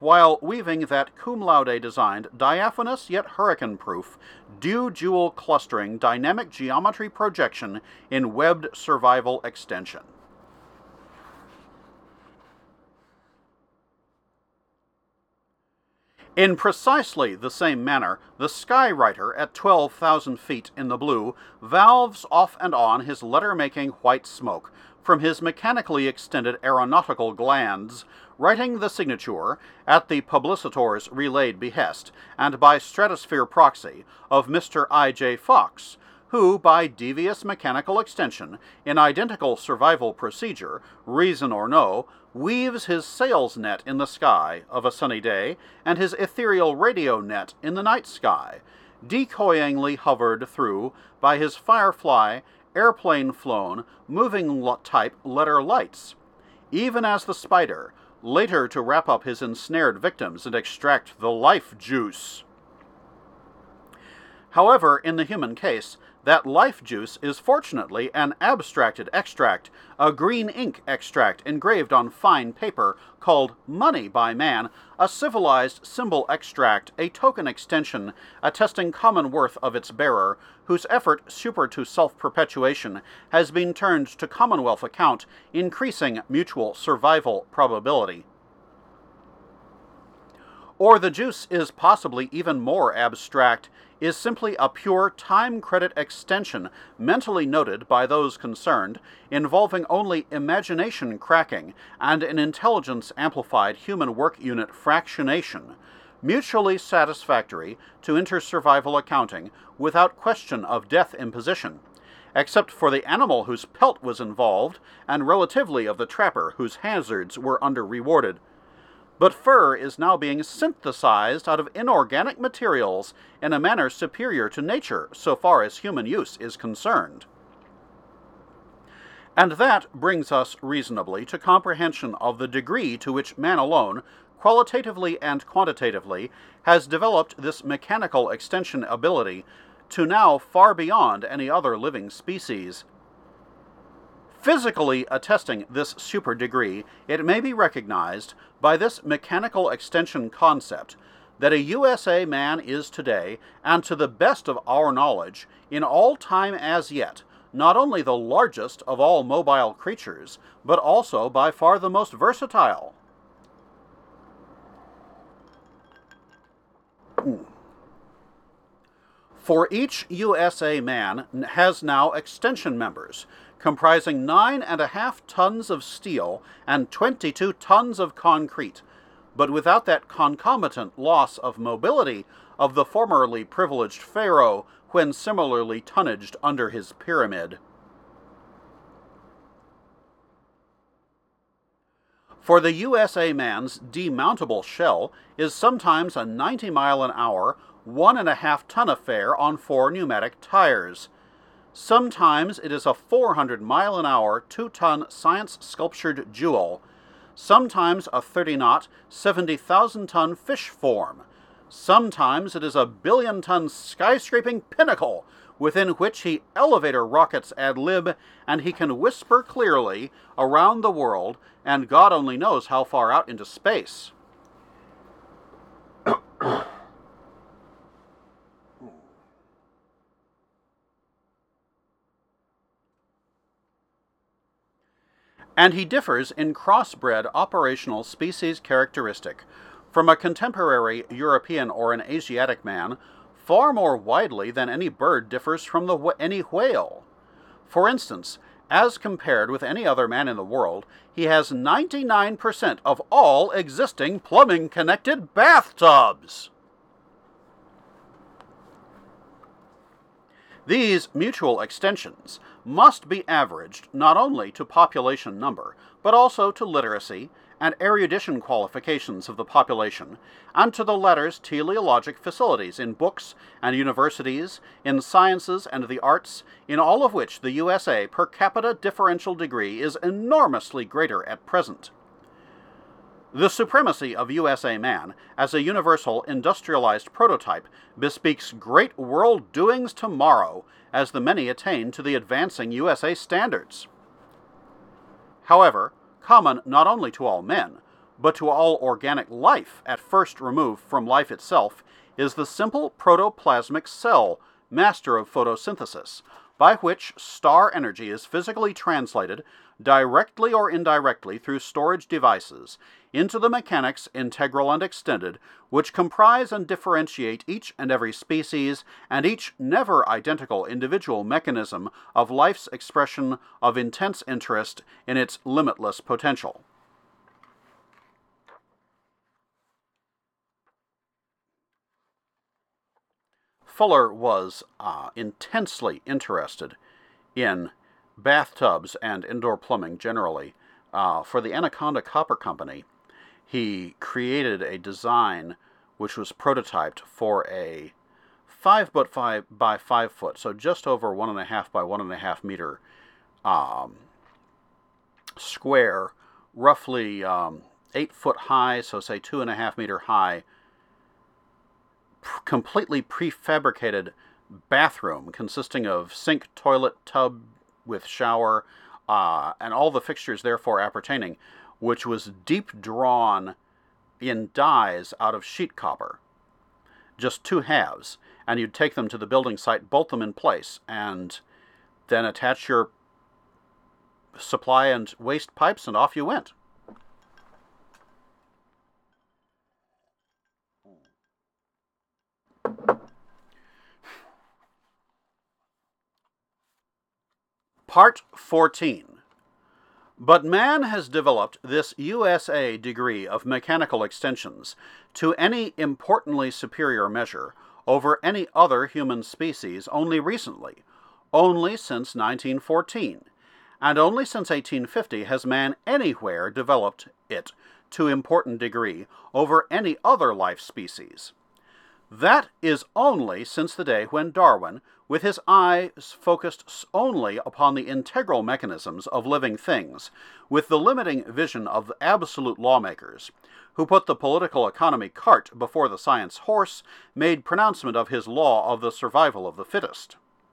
while weaving that cum laude-designed, diaphanous yet hurricane-proof, dew-jewel clustering dynamic geometry projection in webbed survival extension. In precisely the same manner, the Skywriter at 12,000 feet in the blue valves off and on his letter-making white smoke from his mechanically extended aeronautical glands, writing the signature, at the publicitor's relayed behest, and by stratosphere proxy, of Mr. I.J. Fox, who, by devious mechanical extension, in identical survival procedure, reason or no, weaves his sails net in the sky of a sunny day, and his ethereal radio net in the night sky, decoyingly hovered through by his firefly, airplane-flown, moving-type letter lights, even as the spider, later to wrap up his ensnared victims and extract the life juice. However, in the human case, that life juice is fortunately an abstracted extract, a green ink extract engraved on fine paper, called money by man, a civilized symbol extract, a token extension, attesting common worth of its bearer, whose effort super to self-perpetuation has been turned to commonwealth account, increasing mutual survival probability. Or the juice is possibly even more abstract, is simply a pure time credit extension mentally noted by those concerned, involving only imagination cracking and an intelligence-amplified human work unit fractionation, mutually satisfactory to inter-survival accounting without question of death imposition, except for the animal whose pelt was involved, and relatively of the trapper whose hazards were under-rewarded. But fur is now being synthesized out of inorganic materials in a manner superior to nature so far as human use is concerned. And that brings us reasonably to comprehension of the degree to which man alone, qualitatively and quantitatively, has developed this mechanical extension ability to now far beyond any other living species. Physically attesting this super degree, it may be recognized by this mechanical extension concept that a USA man is today, and to the best of our knowledge, in all time as yet, not only the largest of all mobile creatures, but also by far the most versatile. For each USA man has now extension members, comprising 9.5 tons of steel and 22 tons of concrete, but without that concomitant loss of mobility of the formerly privileged Pharaoh when similarly tonnaged under his pyramid. For the USA man's demountable shell is sometimes a 90-mile-an-hour, 1.5-ton affair on 4 pneumatic tires. Sometimes it is a 400-mile-an-hour, 2-ton science-sculptured jewel. Sometimes a 30-knot, 70,000-ton fish form. Sometimes it is a billion-ton skyscraping pinnacle within which he elevator rockets ad lib, and he can whisper clearly around the world, and God only knows how far out into space. And he differs in crossbred operational species characteristic from a contemporary European or an Asiatic man far more widely than any bird differs from any whale. For instance, as compared with any other man in the world, he has 99% of all existing plumbing-connected bathtubs. These mutual extensions must be averaged not only to population number, but also to literacy and erudition qualifications of the population, and to the latter's teleologic facilities in books and universities, in sciences and the arts, in all of which the USA per capita differential degree is enormously greater at present. The supremacy of USA man as a universal industrialized prototype bespeaks great world doings tomorrow as the many attain to the advancing USA standards. However, common not only to all men, but to all organic life, at first removed from life itself, is the simple protoplasmic cell, master of photosynthesis, by which star energy is physically translated, directly or indirectly through storage devices, into the mechanics integral and extended, which comprise and differentiate each and every species and each never identical individual mechanism of life's expression of intense interest in its limitless potential. Fuller was intensely interested in bathtubs and indoor plumbing generally. For the Anaconda Copper Company, he created a design which was prototyped for a 5 foot by 5 foot, so just over 1.5 by 1.5 meter square, roughly 8 foot high, so say 2.5 meter high, completely prefabricated bathroom consisting of sink, toilet, tub with shower, and all the fixtures therefore appertaining, which was deep drawn in dies out of sheet copper. Just two halves, and you'd take them to the building site, bolt them in place, and then attach your supply and waste pipes, and off you went. Part 14. But man has developed this USA degree of mechanical extensions to any importantly superior measure over any other human species only recently, only since 1914, and only since 1850 has man anywhere developed it to important degree over any other life species. That is only since the day when Darwin, with his eyes focused only upon the integral mechanisms of living things, with the limiting vision of absolute lawmakers, who put the political economy cart before the science horse, made pronouncement of his law of the survival of the fittest.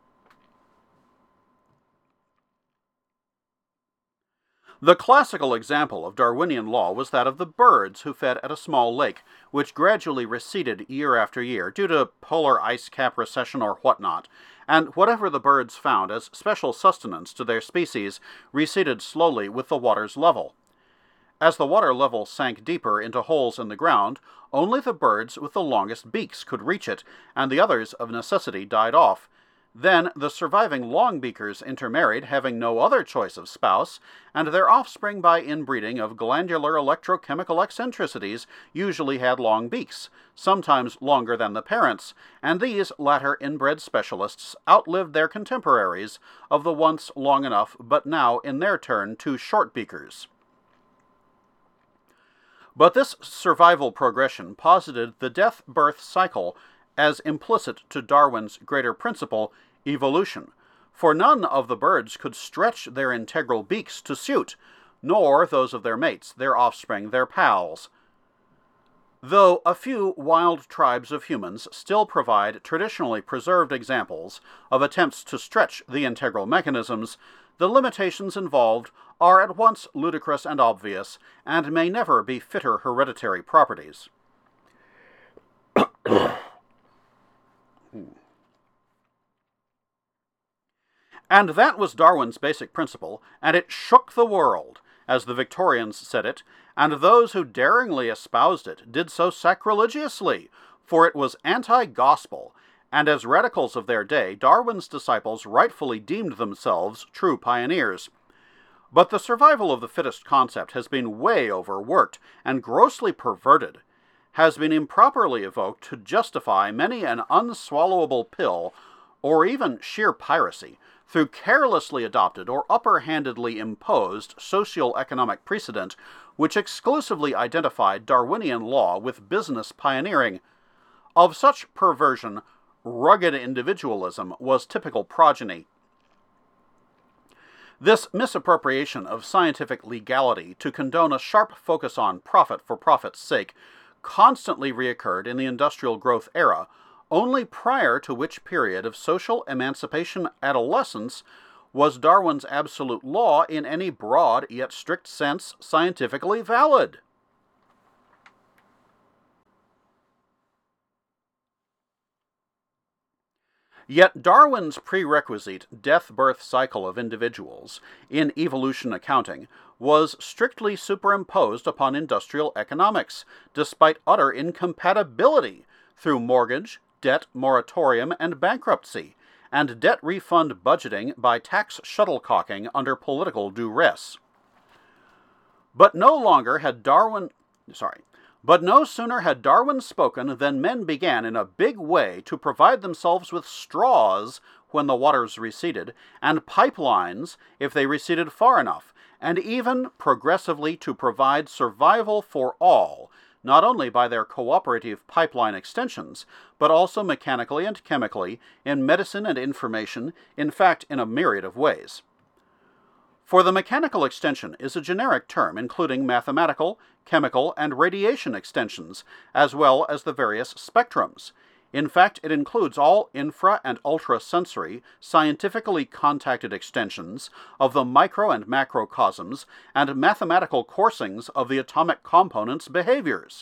The classical example of Darwinian law was that of the birds who fed at a small lake, which gradually receded year after year due to polar ice cap recession or whatnot, and whatever the birds found as special sustenance to their species receded slowly with the water's level. As the water level sank deeper into holes in the ground, only the birds with the longest beaks could reach it, and the others of necessity died off. Then the surviving long-beakers intermarried, having no other choice of spouse, and their offspring by inbreeding of glandular electrochemical eccentricities usually had long beaks, sometimes longer than the parents, and these latter inbred specialists outlived their contemporaries of the once long enough but now in their turn too short beakers. But this survival progression posited the death-birth cycle as implicit to Darwin's greater principle, evolution, for none of the birds could stretch their integral beaks to suit, nor those of their mates, their offspring, their pals. Though a few wild tribes of humans still provide traditionally preserved examples of attempts to stretch the integral mechanisms, the limitations involved are at once ludicrous and obvious, and may never be fitter hereditary properties. And that was Darwin's basic principle, and it shook the world, as the Victorians said it, and those who daringly espoused it did so sacrilegiously, for it was anti-gospel, and as radicals of their day, Darwin's disciples rightfully deemed themselves true pioneers. But the survival of the fittest concept has been way overworked and grossly perverted, has been improperly evoked to justify many an unswallowable pill, or even sheer piracy, through carelessly adopted or upper-handedly imposed socio-economic precedent which exclusively identified Darwinian law with business pioneering. Of such perversion, rugged individualism was typical progeny. This misappropriation of scientific legality to condone a sharp focus on profit for profit's sake constantly reoccurred in the industrial growth era, only prior to which period of social emancipation adolescence was Darwin's absolute law in any broad yet strict sense scientifically valid. Yet Darwin's prerequisite death-birth cycle of individuals in evolution accounting was strictly superimposed upon industrial economics, despite utter incompatibility through mortgage, debt moratorium, and bankruptcy, and debt refund budgeting by tax shuttlecocking under political duress. But no sooner had Darwin spoken than men began in a big way to provide themselves with straws when the waters receded, and pipelines if they receded far enough, and even progressively to provide survival for all, not only by their cooperative pipeline extensions, but also mechanically and chemically, in medicine and information, in fact in a myriad of ways. For the mechanical extension is a generic term including mathematical, chemical, and radiation extensions, as well as the various spectrums. In fact, it includes all infra- and ultrasensory, scientifically contacted extensions of the micro- and macrocosms, and mathematical coursings of the atomic components' behaviors.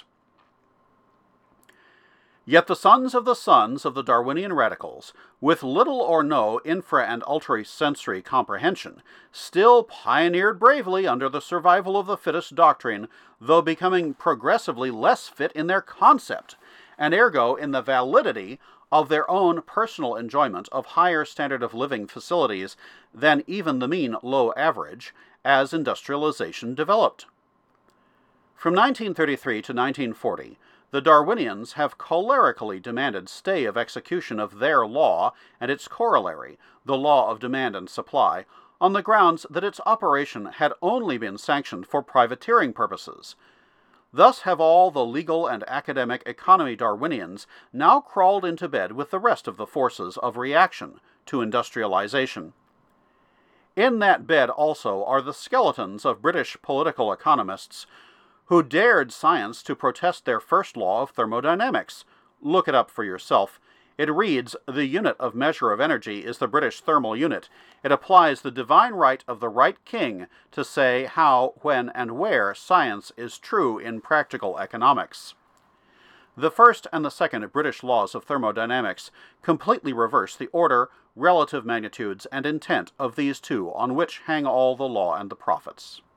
Yet the sons of the Darwinian radicals, with little or no infra- and ultrasensory comprehension, still pioneered bravely under the survival of the fittest doctrine, though becoming progressively less fit in their concept, and ergo in the validity of their own personal enjoyment of higher standard of living facilities than even the mean low average, as industrialization developed. From 1933 to 1940, the Darwinians have cholerically demanded stay of execution of their law and its corollary, the law of demand and supply, on the grounds that its operation had only been sanctioned for privateering purposes. Thus have all the legal and academic economy Darwinians now crawled into bed with the rest of the forces of reaction to industrialization. In that bed also are the skeletons of British political economists who dared science to protest their first law of thermodynamics. Look it up for yourself. It reads, the unit of measure of energy is the British thermal unit. It applies the divine right of the right king to say how, when, and where science is true in practical economics. The first and the second British laws of thermodynamics completely reverse the order, relative magnitudes, and intent of these two on which hang all the law and the prophets.